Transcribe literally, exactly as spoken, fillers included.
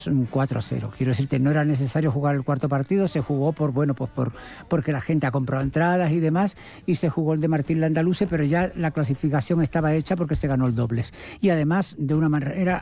un cuatro a cero. Quiero decirte, no era necesario jugar el cuarto partido, se jugó por, bueno, pues por porque la gente ha comprado entradas y demás, y se jugó el de Martín Landaluce, pero ya la clasificación estaba hecha porque se ganó el dobles. Y además, de una manera